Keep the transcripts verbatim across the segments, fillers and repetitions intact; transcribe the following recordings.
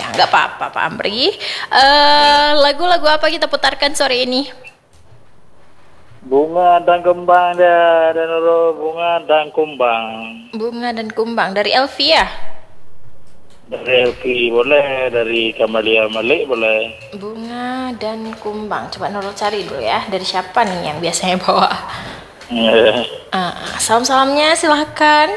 nggak apa-apa Pak Amri. Uh, lagu-lagu apa kita putarkan sore ini? Bunga dan Kumbang ya, dan bunga dan kumbang. Bunga dan kumbang dari Elvi ya? Dari Elvi boleh, dari Kamalia Malik boleh. Bunga dan kumbang. Coba Nurul cari dulu ya. Dari siapa nih yang biasanya bawa? Yeah. Uh, salam-salamnya silahkan.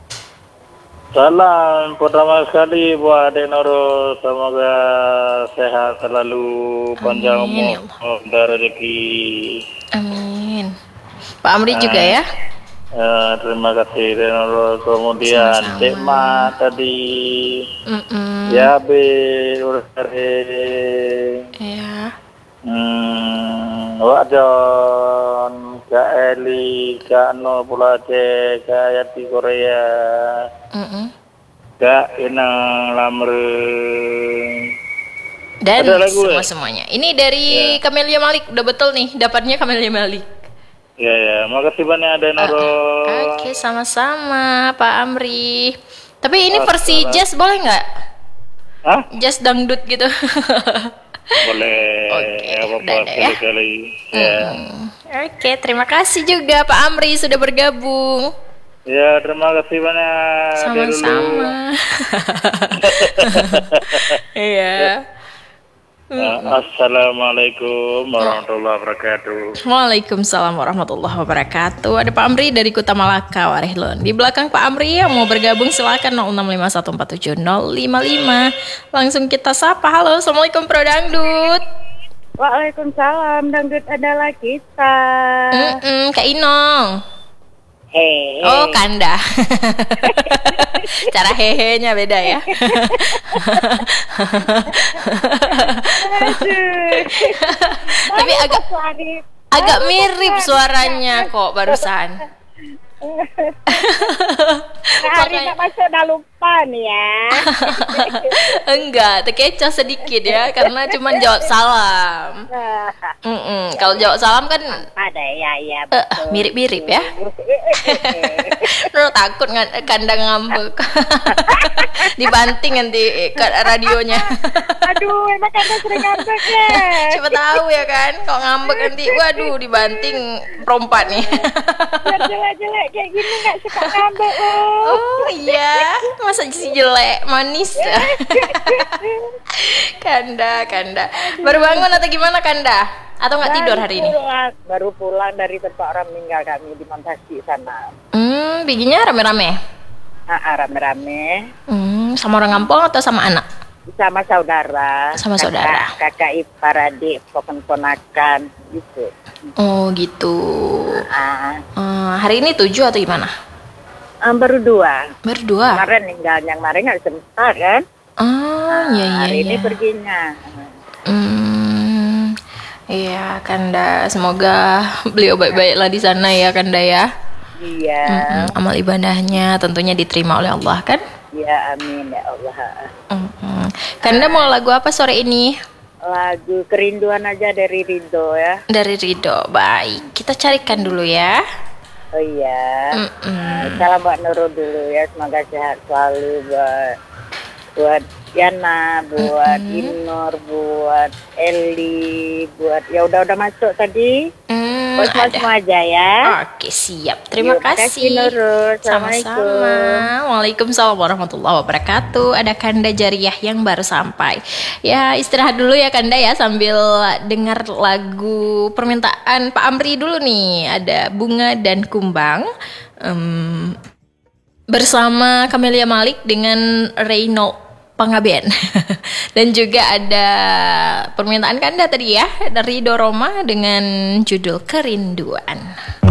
Salam pertama sekali buat Adik Nurul, semoga sehat selalu, panjang umur dan rezeki. Amin. Pak Amri uh, juga ya? Uh, terima kasih Adik Nurul. Kemudian Cik Ma tadi, Mm-mm. ya be urare. Ya. Hmm, Wak John, Kak Eli, Kak Nur Pulace, Kak Yati Korea, Mm-mm. Kak Inang Lamre. Dan semua-semuanya. Ini dari ya. Camelia Malik, udah betul nih, dapatnya Camelia Malik. Ya ya, makasih banyak Adik Nurul. Uh, Oke, okay, sama-sama Pak Amri. Tapi ini oh, versi salah. Jazz boleh nggak? Hah? Jazz dangdut gitu. Boleh. Oke, okay, ya. Sekali. Ya. Hmm. Oke, okay, terima kasih juga Pak Amri sudah bergabung. Ya, terima kasih banyak. Sama-sama. Iya. Assalamualaikum warahmatullahi wabarakatuh. Waalaikumsalam warahmatullahi wabarakatuh. Ada Pak Amri dari Kuta Malaka, Warehlon. Di belakang Pak Amri yang mau bergabung silakan nol enam lima satu empat tujuh nol lima lima. Langsung kita sapa. Halo, Assalamualaikum Pro Dangdut. Waalaikumsalam, dangdut adalah kita. Mm-mm, Kak Inong. Hey. Oh, Kanda. Cara hehe-nya beda ya. Tapi agak agak mirip suaranya kok barusan. Hari ini masuk dah lupa nih ya. Enggak, terkecoh sedikit ya karena cuma jawab salam. Mm-mm. Kalau jawab salam kan ada ya ya uh, mirip-mirip ya. Lu takut nggak kandang ngambek. Dibanting nanti radionya. Aduh, emang kandang sering ngambek ya. Siapa tahu ya kan, kalau ngambek nanti waduh dibanting perompat nih. Jelek-jelek kayak gini nggak suka ngambek. Oh, oh iya, masa si jelek manis. Kanda, Kanda. Baru bangun atau gimana Kanda? Atau nggak tidur hari ini? Pulang, baru pulang dari tempat orang meninggal kami di Montasi sana. Hmm, bikinnya rame-rame? Ah, rame-rame. Hmm, sama orang kampung atau sama anak? Sama saudara. Sama kakak, saudara. Kakak ipar adik, ponakan gitu. Oh gitu. Ah. Hmm, hari ini tujuh atau gimana? Um, baru dua. Baru dua. Kemarin tinggal yang kemarin nggak sempat kan? Oh iya iya. Hari iya. ini perginya. Hmm, iya Kanda. Semoga beliau baik-baiklah di sana ya Kanda ya. Iya. Mm-mm, amal ibadahnya tentunya diterima oleh Allah kan? Ya amin ya Allah. Mm-mm. Kanda mau lagu apa sore ini? Lagu Kerinduan aja dari Ridho ya. Dari Ridho, baik. Kita carikan dulu ya. Oh iya. Mm-mm. Salam buat Nurul dulu ya, semoga sehat selalu buat buat Yana, buat mm-hmm. Inor, buat Eli, buat ya udah-udah masuk tadi. Mm, buat semua, semua aja ya. Oke, siap. Terima Yuk, kasih. Nurul. Sama-sama. Waalaikumsalam warahmatullahi wabarakatuh. Ada Kanda Jariah yang baru sampai. Ya, istirahat dulu ya Kanda ya sambil dengar lagu permintaan Pak Amri dulu nih. Ada Bunga dan Kumbang. Um, bersama Camelia Malik dengan Reynold Pangaben. Dan juga ada permintaan Kanda tadi ya dari Doroma dengan judul Kerinduan.